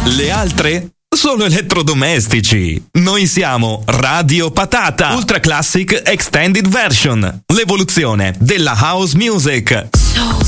Le altre? Solo elettrodomestici. Noi siamo Radio Patata, Ultra Classic Extended Version, l'evoluzione della house music.